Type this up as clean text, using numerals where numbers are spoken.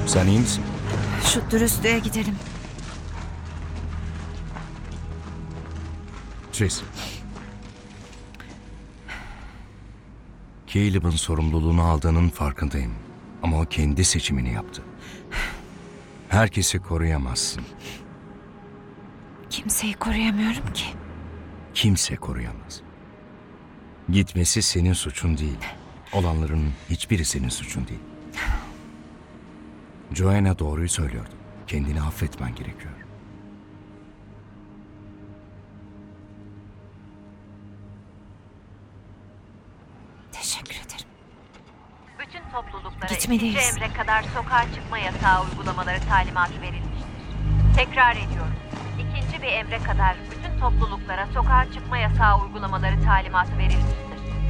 Sen iyi misin? Şu dürüstlüğe gidelim. Tracy. Caleb'ın sorumluluğunu aldığının farkındayım. Ama o kendi seçimini yaptı. Herkesi koruyamazsın. Kimseyi koruyamıyorum ki. Kimse koruyamaz. Gitmesi senin suçun değil. Olanların hiçbiri senin suçun değil. Joanna doğruyu söylüyordu. Kendini affetmen gerekiyor. Teşekkür ederim. Bütün topluluklara Gitmeliyiz. 2. emre kadar sokağa çıkma yasağı uygulamaları talimatı verilmiştir. Tekrar ediyorum. 2. bir emre kadar bütün topluluklara sokağa çıkma yasağı uygulamaları talimatı verilmiştir.